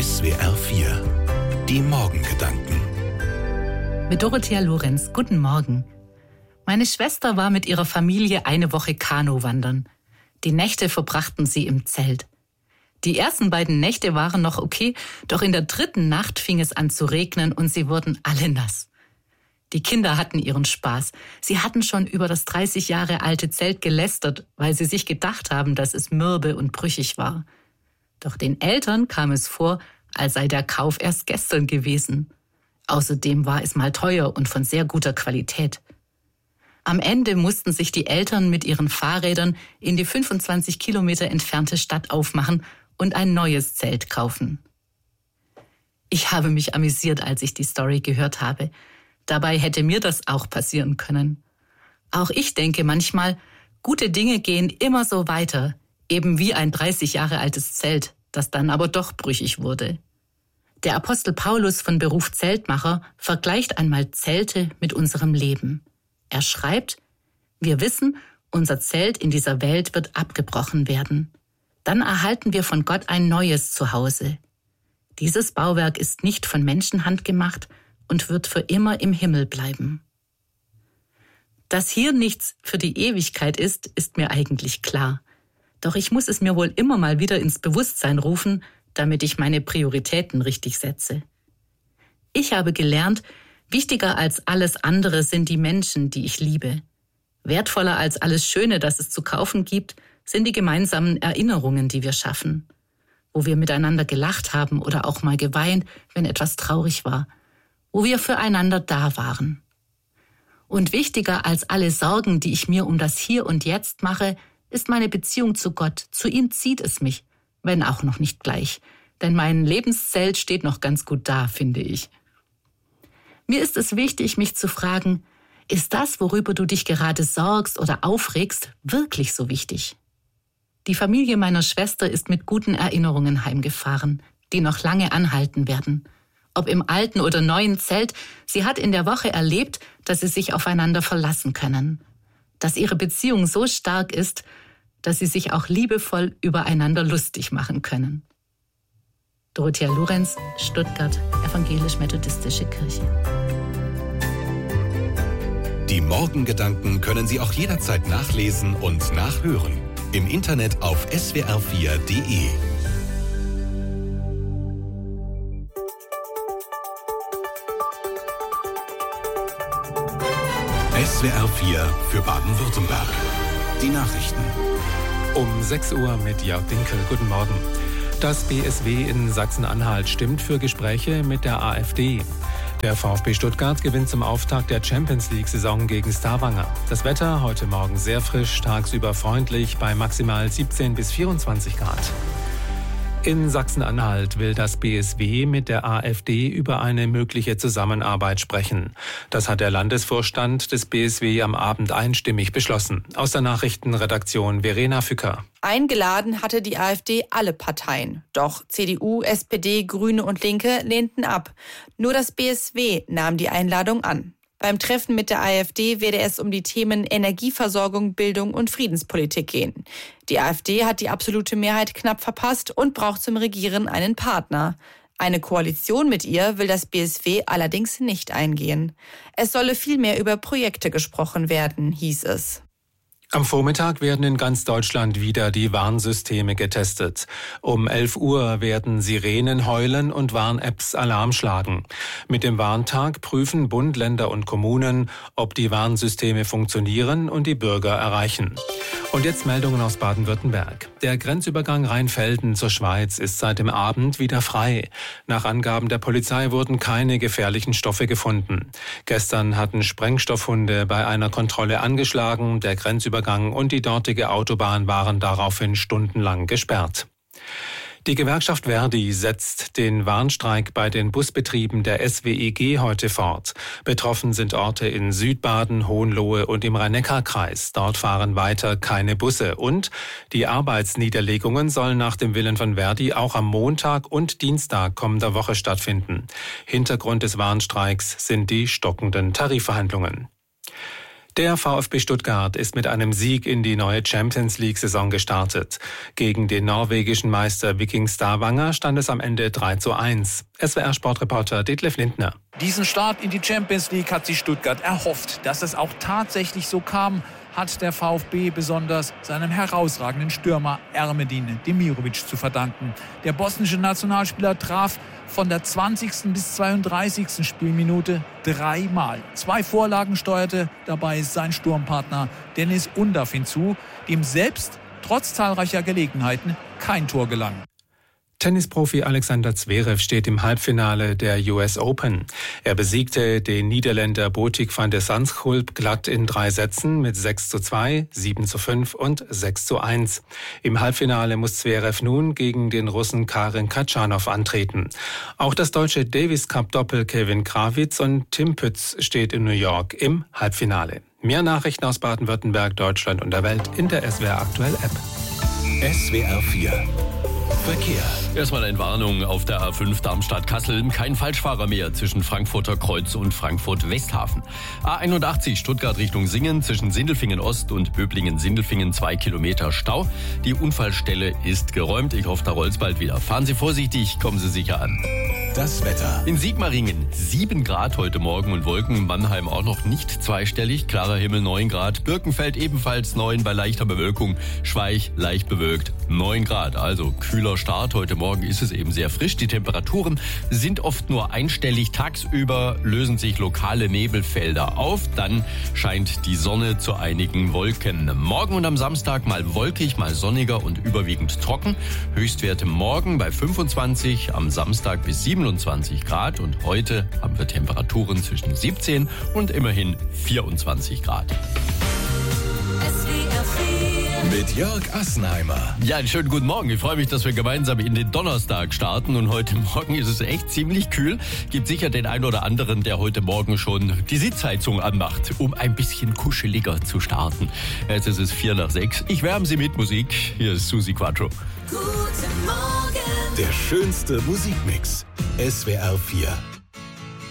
SWR 4. Die Morgengedanken. Mit Dorothea Lorenz. Guten Morgen. Meine Schwester war mit ihrer Familie eine Woche Kanu wandern. Die Nächte verbrachten sie im Zelt. Die ersten beiden Nächte waren noch okay, doch in der dritten Nacht fing es an zu regnen und sie wurden alle nass. Die Kinder hatten ihren Spaß. Sie hatten schon über das 30 Jahre alte Zelt gelästert, weil sie sich gedacht haben, dass es mürbe und brüchig war. Doch den Eltern kam es vor, als sei der Kauf erst gestern gewesen. Außerdem war es mal teuer und von sehr guter Qualität. Am Ende mussten sich die Eltern mit ihren Fahrrädern in die 25 Kilometer entfernte Stadt aufmachen und ein neues Zelt kaufen. Ich habe mich amüsiert, als ich die Story gehört habe. Dabei hätte mir das auch passieren können. Auch ich denke manchmal, gute Dinge gehen immer so weiter, eben wie ein 30 Jahre altes Zelt, das dann aber doch brüchig wurde. Der Apostel Paulus von Beruf Zeltmacher vergleicht einmal Zelte mit unserem Leben. Er schreibt, wir wissen, unser Zelt in dieser Welt wird abgebrochen werden. Dann erhalten wir von Gott ein neues Zuhause. Dieses Bauwerk ist nicht von Menschenhand gemacht und wird für immer im Himmel bleiben. Dass hier nichts für die Ewigkeit ist, ist mir eigentlich klar. Doch ich muss es mir wohl immer mal wieder ins Bewusstsein rufen, damit ich meine Prioritäten richtig setze. Ich habe gelernt, wichtiger als alles andere sind die Menschen, die ich liebe. Wertvoller als alles Schöne, das es zu kaufen gibt, sind die gemeinsamen Erinnerungen, die wir schaffen. Wo wir miteinander gelacht haben oder auch mal geweint, wenn etwas traurig war. Wo wir füreinander da waren. Und wichtiger als alle Sorgen, die ich mir um das Hier und Jetzt mache, ist meine Beziehung zu Gott. Zu ihm zieht es mich, wenn auch noch nicht gleich. Denn mein Lebenszelt steht noch ganz gut da, finde ich. Mir ist es wichtig, mich zu fragen, ist das, worüber du dich gerade sorgst oder aufregst, wirklich so wichtig? Die Familie meiner Schwester ist mit guten Erinnerungen heimgefahren, die noch lange anhalten werden. Ob im alten oder neuen Zelt, sie hat in der Woche erlebt, dass sie sich aufeinander verlassen können. Dass ihre Beziehung so stark ist, dass sie sich auch liebevoll übereinander lustig machen können. Dorothea Lorenz, Stuttgart, Evangelisch-Methodistische Kirche. Die Morgengedanken können Sie auch jederzeit nachlesen und nachhören. Im Internet auf swr4.de. SWR 4 für Baden-Württemberg. Die Nachrichten. Um 6 Uhr mit Jörg Dinkel. Guten Morgen. Das BSW in Sachsen-Anhalt stimmt für Gespräche mit der AfD. Der VfB Stuttgart gewinnt zum Auftakt der Champions-League-Saison gegen Stavanger. Das Wetter heute Morgen sehr frisch, tagsüber freundlich bei maximal 17 bis 24 Grad. In Sachsen-Anhalt will das BSW mit der AfD über eine mögliche Zusammenarbeit sprechen. Das hat der Landesvorstand des BSW am Abend einstimmig beschlossen. Aus der Nachrichtenredaktion Verena Fücker. Eingeladen hatte die AfD alle Parteien. Doch CDU, SPD, Grüne und Linke lehnten ab. Nur das BSW nahm die Einladung an. Beim Treffen mit der AfD werde es um die Themen Energieversorgung, Bildung und Friedenspolitik gehen. Die AfD hat die absolute Mehrheit knapp verpasst und braucht zum Regieren einen Partner. Eine Koalition mit ihr will das BSW allerdings nicht eingehen. Es solle vielmehr über Projekte gesprochen werden, hieß es. Am Vormittag werden in ganz Deutschland wieder die Warnsysteme getestet. Um 11 Uhr werden Sirenen heulen und Warn-Apps Alarm schlagen. Mit dem Warntag prüfen Bund, Länder und Kommunen, ob die Warnsysteme funktionieren und die Bürger erreichen. Und jetzt Meldungen aus Baden-Württemberg. Der Grenzübergang Rheinfelden zur Schweiz ist seit dem Abend wieder frei. Nach Angaben der Polizei wurden keine gefährlichen Stoffe gefunden. Gestern hatten Sprengstoffhunde bei einer Kontrolle angeschlagen. Der Grenzübergang und die dortige Autobahn waren daraufhin stundenlang gesperrt. Die Gewerkschaft Verdi setzt den Warnstreik bei den Busbetrieben der SWEG heute fort. Betroffen sind Orte in Südbaden, Hohenlohe und im Rhein-Neckar-Kreis. Dort fahren weiter keine Busse. Und die Arbeitsniederlegungen sollen nach dem Willen von Verdi auch am Montag und Dienstag kommender Woche stattfinden. Hintergrund des Warnstreiks sind die stockenden Tarifverhandlungen. Der VfB Stuttgart ist mit einem Sieg in die neue Champions-League-Saison gestartet. Gegen den norwegischen Meister Viking Stavanger stand es am Ende 3:1. SWR-Sportreporter Detlef Lindner. Diesen Start in die Champions League hat sich Stuttgart erhofft. Dass es auch tatsächlich so kam, hat der VfB besonders seinem herausragenden Stürmer Ermedin Demirovic zu verdanken. Der bosnische Nationalspieler traf von der 20. bis 32. Spielminute 3-mal. 2 Vorlagen steuerte dabei sein Sturmpartner Deniz Undav hinzu, dem selbst trotz zahlreicher Gelegenheiten kein Tor gelang. Tennisprofi Alexander Zverev steht im Halbfinale der US Open. Er besiegte den Niederländer Botic van der Zandschulp glatt in 3 Sätzen mit 6:2, 7:5 und 6:1. Im Halbfinale muss Zverev nun gegen den Russen Karen Khachanov antreten. Auch das deutsche Davis Cup Doppel Kevin Krawitz und Tim Pütz steht in New York im Halbfinale. Mehr Nachrichten aus Baden-Württemberg, Deutschland und der Welt in der SWR Aktuell App. SWR 4 Verkehr. Erstmal eine Warnung auf der A5 Darmstadt-Kassel. Kein Falschfahrer mehr zwischen Frankfurter Kreuz und Frankfurt-Westhafen. A81 Stuttgart Richtung Singen zwischen Sindelfingen-Ost und Böblingen-Sindelfingen 2 Kilometer Stau. Die Unfallstelle ist geräumt. Ich hoffe, da rollt's bald wieder. Fahren Sie vorsichtig, kommen Sie sicher an. Das Wetter. In Sigmaringen 7 Grad heute Morgen und Wolken. Mannheim auch noch nicht zweistellig. Klarer Himmel 9 Grad. Birkenfeld ebenfalls 9 bei leichter Bewölkung. Schweich leicht bewölkt 9 Grad. Also kühler Start. Heute Morgen ist es eben sehr frisch. Die Temperaturen sind oft nur einstellig. Tagsüber lösen sich lokale Nebelfelder auf. Dann scheint die Sonne zu einigen Wolken. Morgen und am Samstag mal wolkig, mal sonniger und überwiegend trocken. Höchstwerte morgen bei 25, am Samstag bis 27 Grad. Und heute haben wir Temperaturen zwischen 17 und immerhin 24 Grad. Mit Jörg Assenheimer. Ja, einen schönen guten Morgen. Ich freue mich, dass wir gemeinsam in den Donnerstag starten. Und heute Morgen ist es echt ziemlich kühl. Gibt sicher den einen oder anderen, der heute Morgen schon die Sitzheizung anmacht, um ein bisschen kuscheliger zu starten. Jetzt ist es 5:45. Ich wärme Sie mit Musik. Hier ist Susi Quattro. Guten Morgen. Der schönste Musikmix. SWR 4.